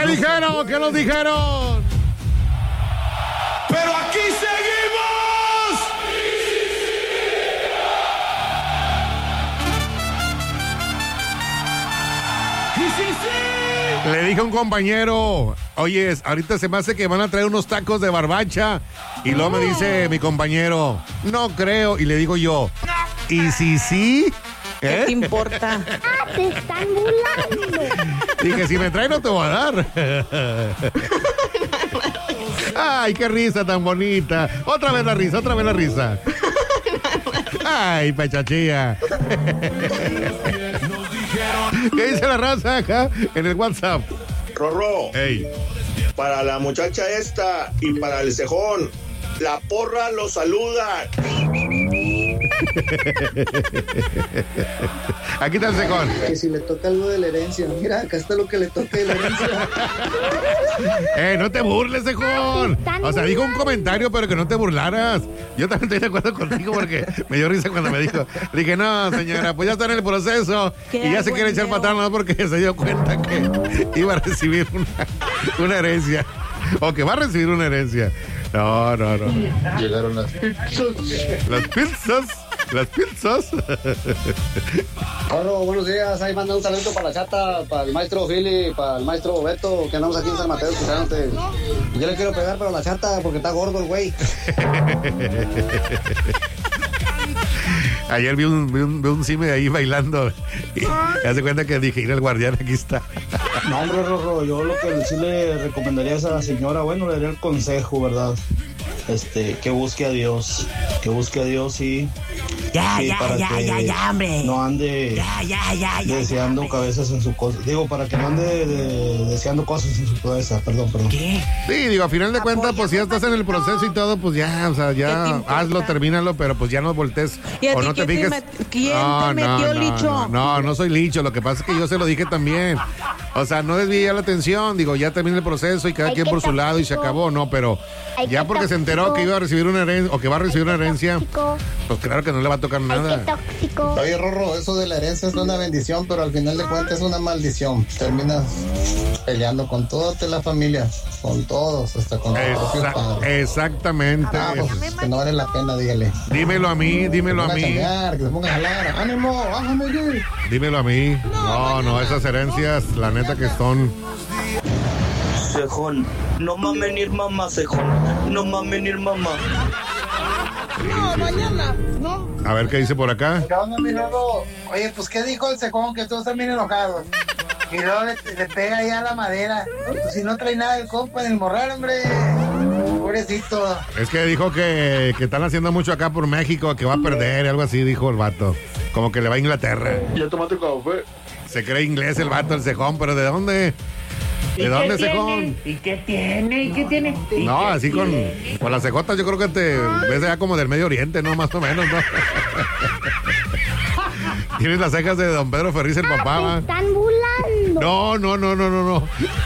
dijeron? ¿Qué nos dijeron? ¡Pero aquí seguimos! Sí. Le dije a un compañero, oye, ahorita se me hace que van a traer unos tacos de barbacha. Y luego me dice mi compañero, no creo. Y le digo yo, ¿y si sí? ¿Qué te importa? Te están burlando. Dije, si me trae no te voy a dar. Ay, qué risa tan bonita. Otra vez la risa. Ay, pechachía. ¿Qué dice la raza acá en el WhatsApp? Rorro, Ey. para la muchacha esta y para el cejón, la porra lo saluda. Aquí está el secón. Que si le toca algo de la herencia. Mira, acá está lo que le toca de la herencia. No te burles, secón. O sea, dijo un comentario, pero que no te burlaras. Yo también estoy de acuerdo contigo porque me dio risa cuando me dijo. Dije, no, señora, pues ya está en el proceso. Y ya se quiere echar para atrás, no, porque se dio cuenta que iba a recibir una herencia. O que va a recibir una herencia. No. Llegaron las pizzas. Las pizzas. Bueno, buenos días. Ahí manda un saludo para la chata, para el maestro Philly, para el maestro Beto, que andamos aquí en San Mateo escuchándote. Yo le quiero pegar, pero a la chata, porque está gordo el güey. Ayer vi un cime ahí bailando. Y me hace cuenta que dije, ir al guardián, aquí está. No, hombre, Rorro, yo lo que sí le recomendaría a esa señora, bueno, le daría el consejo, ¿verdad? Que busque a Dios y... Ya, hombre. No ande deseando cabezas en su cosa. Digo, para que no ande deseando cosas en su cabeza. Perdón. ¿Qué? Sí, digo, a final de cuentas, pues si ya estás en el proceso y todo, pues ya, o sea, ya hazlo, termínalo, pero pues ya no voltees o no te fijes. ¿Quién te metió licho? No soy licho, lo que pasa es que yo se lo dije también. O sea, no desvíe la atención, digo, ya termina el proceso y cada quien por su lado y se acabó, no, pero ya porque se enteró que iba a recibir una herencia o que va a recibir una herencia, pues claro que no le va a tocar nada. Oye, Rorro, eso de la herencia es una bendición, pero al final de cuentas es una maldición. Terminas peleando con toda la familia, con todos, hasta con los propios padres. Exactamente. Pues, que no vale la pena, dígale. Dímelo a mí. Que se ponga a jalar. ¡Ánimo! ¡Vámonos! Dímelo a mí. No, esas herencias, la neta que son... Cejón, no mames ni mamá, cejón. No mames ni mamá. Mañana, ¿no? A ver qué dice por acá. ¿Qué onda, mi Rorro? Oye, pues, ¿qué dijo el cejón? Que todos están bien enojados. Y luego le pega ya a la madera. Pues si no trae nada el compa en el morral, hombre. Pobrecito. Es que dijo que están haciendo mucho acá por México, que va a perder, algo así, dijo el vato. Como que le va a Inglaterra. ¿Ya tomaste café? Se cree inglés el vato, el cejón, pero ¿de dónde? ¿De dónde, cejón? ¿Y qué tiene? No, así con las cejotas yo creo que te ves ya como del Medio Oriente, ¿no? Más o menos, ¿no? Tienes las cejas de don Pedro Ferriz, el papá, ¿va? Están burlando. No.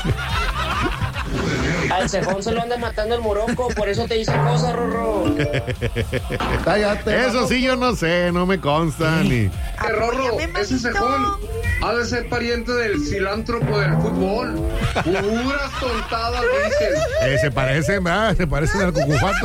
Al cejón se lo anda matando el moroco, por eso te dice cosas, Rorro. Cállate. Eso sí yo no sé, no me consta ni... Rorro, ese cejón ha de ser pariente del cilántropo del fútbol. Puras tontadas dicen. Se parecen al cucufato.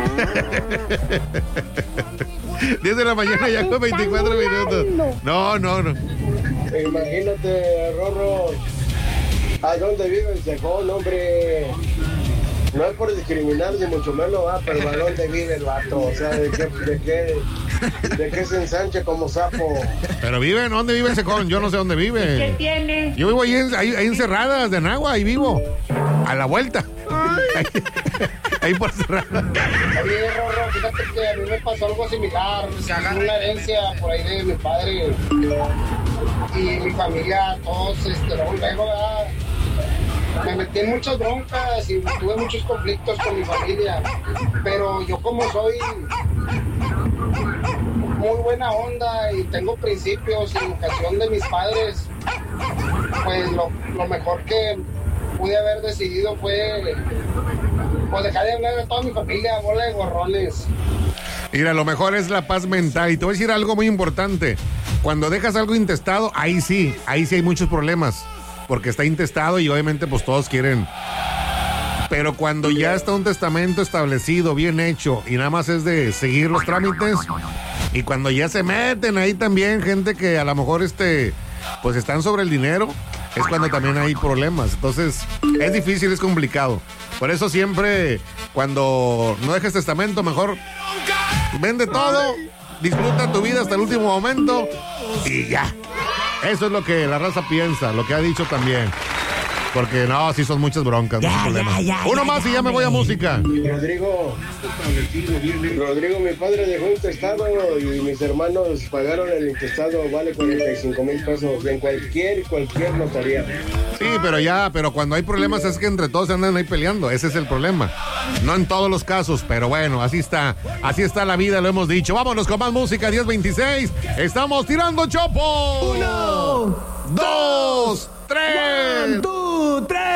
10 de la mañana ya con 24 minutos. No. Imagínate, Rorro, ¿a dónde vive el cejón, hombre? No es por discriminar, ni mucho menos, pero ¿a dónde vive el vato? O sea, ¿de qué se ensancha como sapo? Pero vive, ¿dónde vive el cejón? Yo no sé dónde vive. ¿Qué tiene? Yo vivo ahí encerradas de Nagua, ahí vivo. A la vuelta. Ahí por Cerrada. Oye, Rorro, fíjate que a mí me pasó algo similar. Se agarró una herencia por ahí de mi padre y mi familia, todos, luego, ¿verdad? Me metí en muchas broncas y tuve muchos conflictos con mi familia, pero yo como soy muy buena onda y tengo principios y educación de mis padres, pues lo mejor que pude haber decidido fue pues dejar de hablar de toda mi familia, bola de gorrones. Mira, lo mejor es la paz mental. Y te voy a decir algo muy importante. Cuando dejas algo intestado, ahí sí hay muchos problemas. porque está intestado y obviamente pues todos quieren. Pero cuando ya está un testamento establecido, bien hecho, y nada más es de seguir los trámites, y cuando ya se meten ahí también gente que a lo mejor pues están sobre el dinero, es cuando también hay problemas. Entonces, es difícil, es complicado. Por eso siempre, cuando no dejes testamento, mejor vende todo, disfruta tu vida hasta el último momento y ya. Eso es lo que la raza piensa, lo que ha dicho también. Porque no, sí son muchas broncas, muchos problemas. Uno más y ya me voy a música. Rodrigo, mi padre dejó un intestado y mis hermanos pagaron el intestado, vale 45,000 pesos en cualquier notaría. Sí, pero cuando hay problemas es que entre todos se andan ahí peleando, ese es el problema. No en todos los casos, pero bueno, así está la vida, lo hemos dicho. Vámonos con más música, 10:26. Estamos tirando chopo. 1, 2, 3. 1, 2, 3.